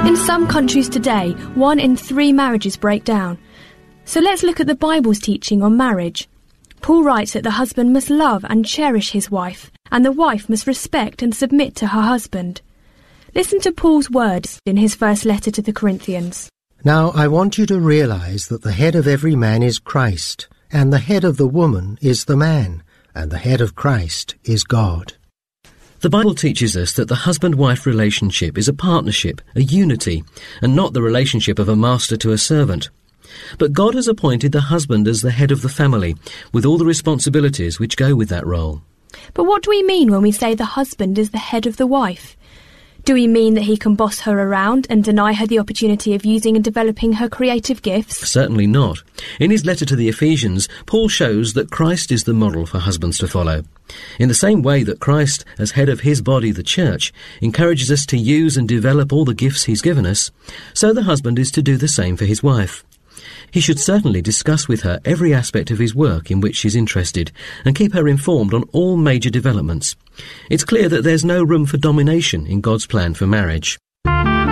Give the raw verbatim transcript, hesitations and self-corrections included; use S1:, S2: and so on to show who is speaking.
S1: In some countries today, one in three marriages break down. So let's look at the Bible's teaching on marriage. Paul writes that the husband must love and cherish his wife, and the wife must respect and submit to her husband. Listen to Paul's words in his first letter to the Corinthians.
S2: Now I want you to realize that the head of every man is Christ, and the head of the woman is the man, and the head of Christ is God.
S3: The Bible teaches us that the husband-wife relationship is a partnership, a unity, and not the relationship of a master to a servant. But God has appointed the husband as the head of the family, with all the responsibilities which go with that role.
S1: But what do we mean when we say the husband is the head of the wife? Do we mean that he can boss her around and deny her the opportunity of using and developing her creative gifts?
S3: Certainly not. In his letter to the Ephesians, Paul shows that Christ is the model for husbands to follow. In the same way that Christ, as head of his body, the church, encourages us to use and develop all the gifts he's given us, so the husband is to do the same for his wife. He should certainly discuss with her every aspect of his work in which she's interested and keep her informed on all major developments. It's clear that there's no room for domination in God's plan for marriage.